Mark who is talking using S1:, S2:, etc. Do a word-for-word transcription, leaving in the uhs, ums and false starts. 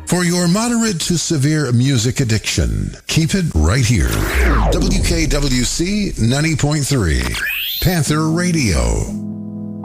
S1: For your moderate to severe music addiction, keep it right here. W K W C ninety point three, Panther Radio.